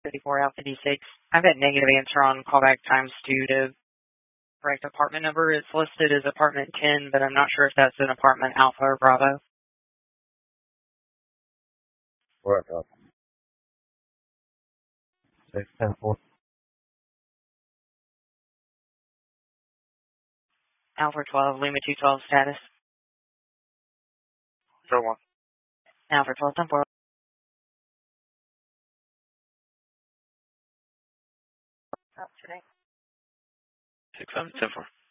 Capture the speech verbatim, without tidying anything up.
fifty-four Alpha D six. I've had negative answer on callback times due to correct apartment number. It's listed as apartment ten, but I'm not sure if that's an apartment Alpha or Bravo. Correct. six ten four. Alpha twelve, Lima two twelve status. Show one. Alpha twelve, ten four. six seven ten four.